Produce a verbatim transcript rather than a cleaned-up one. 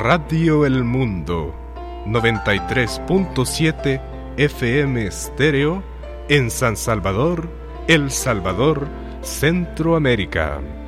Radio El Mundo, noventa y tres punto siete F M estéreo, en San Salvador, El Salvador, Centroamérica.